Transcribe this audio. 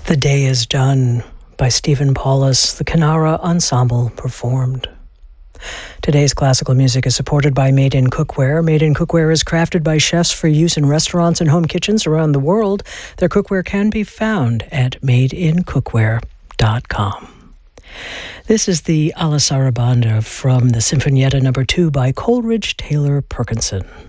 The Day is Done by Stephen Paulus, the Kanara Ensemble performed. Today's classical music is supported by Made in Cookware. Made in Cookware is crafted by chefs for use in restaurants and home kitchens around the world. Their cookware can be found at madeincookware.com. This is the Alla Sarabanda from the Sinfonietta No. 2 by Coleridge Taylor Perkinson.